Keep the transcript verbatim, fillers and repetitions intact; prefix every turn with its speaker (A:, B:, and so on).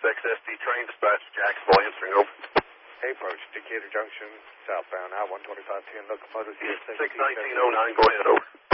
A: X S D train dispatch to Jacksonville, answering over.
B: Approach Decatur Junction, southbound I one twenty-five ten locomotive.
A: six nineteen oh nine, go ahead, over.